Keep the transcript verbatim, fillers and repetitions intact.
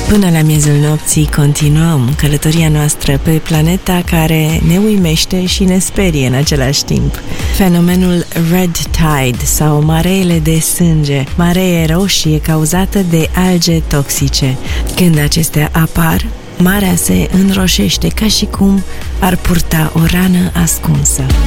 Până la miezul nopții continuăm călătoria noastră pe planeta care ne uimește și ne sperie în același timp. Fenomenul Red Tide sau mareele de sânge, maree roșie cauzată de alge toxice. Când acestea apar, marea se înroșește ca și cum ar purta o rană ascunsă.